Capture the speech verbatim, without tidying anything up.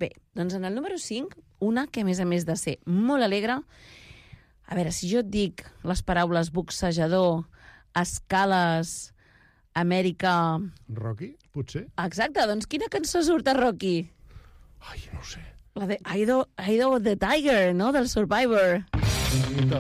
Bé, doncs en el número cinc, una que a més a més de ser molt alegre, a veure, si jo et dic les paraules boxejador, escales, Amèrica... Rocky, potser? Exacte, doncs quina cançó surt a Rocky? Ai, no ho sé. La de Eye of the Tiger, no?, del Survivor. Mito.